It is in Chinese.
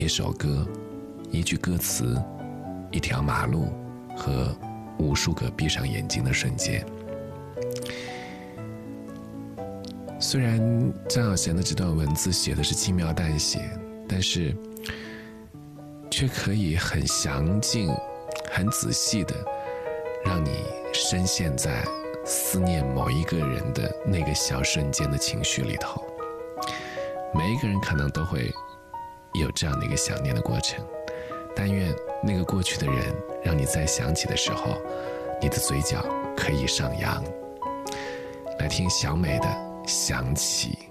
一首歌，一句歌词，一条马路和无数个闭上眼睛的瞬间。虽然张小娴的这段文字写的是轻描淡写，但是却可以很详尽、很仔细的让你深陷在思念某一个人的那个小瞬间的情绪里头。每一个人可能都会有这样的一个想念的过程，但愿那个过去的人让你再想起的时候，你的嘴角可以上扬。来听小美的想起。